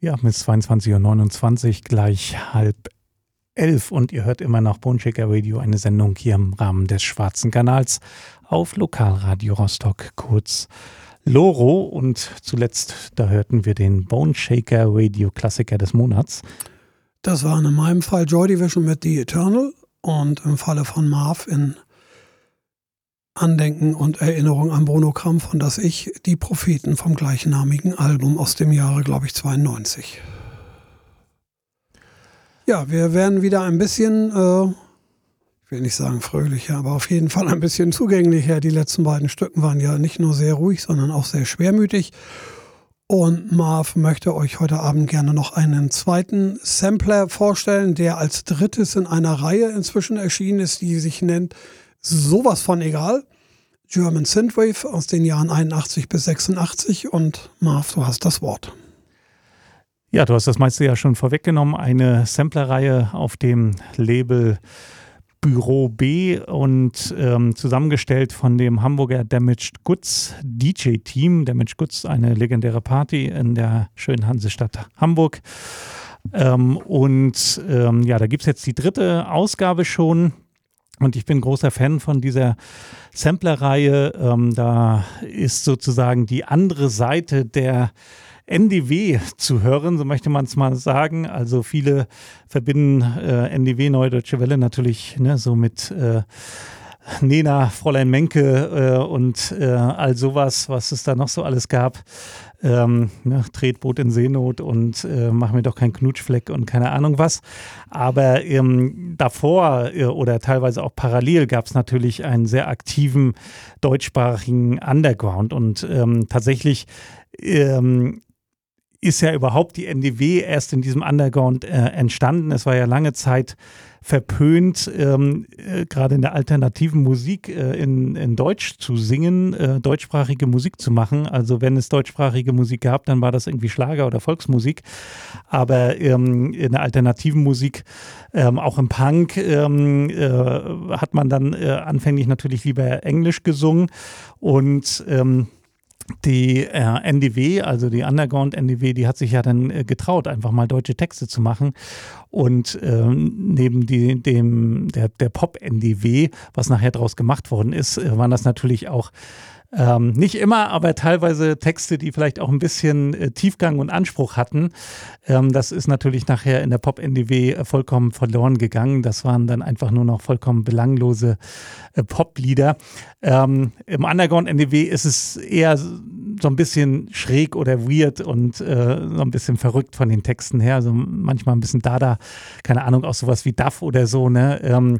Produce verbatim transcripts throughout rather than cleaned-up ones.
Ja, bis zweiundzwanzig Uhr neunundzwanzig, gleich halb elf. Und ihr hört immer noch Bone Shaker Radio, eine Sendung hier im Rahmen des Schwarzen Kanals auf Lokalradio Rostock, kurz Loro. Und zuletzt, da hörten wir den Bone Shaker Radio Klassiker des Monats. Das waren in meinem Fall Joy Division mit The Eternal und im Falle von Marv in Andenken und Erinnerung an Bruno Krampf und das Ich, die Propheten vom gleichnamigen Album aus dem Jahre, glaube ich, zweiundneunzig. Ja, wir werden wieder ein bisschen, äh, ich will nicht sagen fröhlicher, aber auf jeden Fall ein bisschen zugänglicher. Die letzten beiden Stücken waren ja nicht nur sehr ruhig, sondern auch sehr schwermütig. Und Marv möchte euch heute Abend gerne noch einen zweiten Sampler vorstellen, der als drittes in einer Reihe inzwischen erschienen ist, die sich nennt Sowas von egal. German Synthwave aus den Jahren einundachtzig bis sechsundachtzig. Und Marv, du hast das Wort. Ja, du hast das meiste ja schon vorweggenommen. Eine Samplerreihe auf dem Label Büro B und ähm, zusammengestellt von dem Hamburger Damaged Goods D J-Team. Damaged Goods, eine legendäre Party in der schönen Hansestadt Hamburg. Ähm, und ähm, ja, da gibt es jetzt die dritte Ausgabe schon. Und ich bin großer Fan von dieser Sampler-Reihe. Ähm, da ist sozusagen die andere Seite der N D W zu hören, so möchte man es mal sagen. Also viele verbinden äh, N D W, Neue Deutsche Welle, natürlich ne, so mit äh, Nena, Fräulein Menke äh, und äh, all sowas, was es da noch so alles gab. Ähm, ne, Tretboot in Seenot und äh, mach mir doch keinen Knutschfleck und keine Ahnung was. Aber ähm, davor äh, oder teilweise auch parallel gab es natürlich einen sehr aktiven deutschsprachigen Underground und ähm, tatsächlich ähm, ist ja überhaupt die N D W erst in diesem Underground äh, entstanden. Es war ja lange Zeit verpönt, ähm, äh, gerade in der alternativen Musik äh, in, in Deutsch zu singen, äh, deutschsprachige Musik zu machen. Also wenn es deutschsprachige Musik gab, dann war das irgendwie Schlager oder Volksmusik. Aber ähm, in der alternativen Musik, ähm, auch im Punk, ähm, äh, hat man dann äh, anfänglich natürlich lieber Englisch gesungen und ähm, Die äh, N D W, also die Underground N D W, die hat sich ja dann äh, getraut, einfach mal deutsche Texte zu machen. Und ähm, neben die, dem, der, der Pop-N D W, was nachher draus gemacht worden ist, äh, waren das natürlich auch Ähm, nicht immer, aber teilweise Texte, die vielleicht auch ein bisschen äh, Tiefgang und Anspruch hatten. Ähm, das ist natürlich nachher in der Pop-N D W äh, vollkommen verloren gegangen. Das waren dann einfach nur noch vollkommen belanglose äh, Pop-Lieder. Ähm, Im Underground-N D W ist es eher so ein bisschen schräg oder weird und äh, so ein bisschen verrückt von den Texten her. Also manchmal ein bisschen Dada, keine Ahnung, auch sowas wie Duff oder so, ne? Ähm,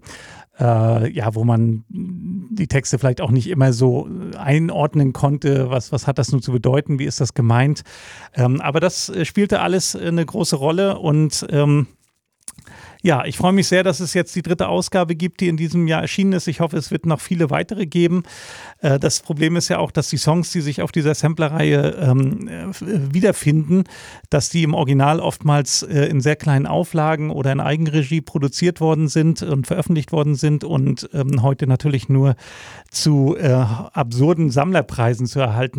Äh, ja, wo man die Texte vielleicht auch nicht immer so einordnen konnte, was, was hat das nun zu bedeuten, wie ist das gemeint. Ähm, aber das äh, spielte alles eine große Rolle und ähm, ja, ich freue mich sehr, dass es jetzt die dritte Ausgabe gibt, die in diesem Jahr erschienen ist. Ich hoffe, es wird noch viele weitere geben. Äh, das Problem ist ja auch, dass die Songs, die sich auf dieser Samplerreihe ähm, äh, wiederfinden, dass die im Original oftmals äh, in sehr kleinen Auflagen oder in Eigenregie produziert worden sind und veröffentlicht worden sind und ähm, heute natürlich nur zu äh, absurden Sammlerpreisen zu erhalten